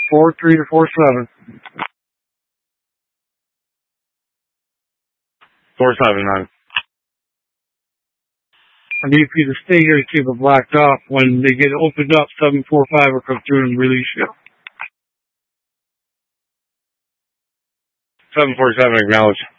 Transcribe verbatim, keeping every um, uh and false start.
four three to four seven. four seven nine. I need for you to stay here to keep it blacked off. When they get opened up, seven four five will come through and release you. seven four seven, acknowledge.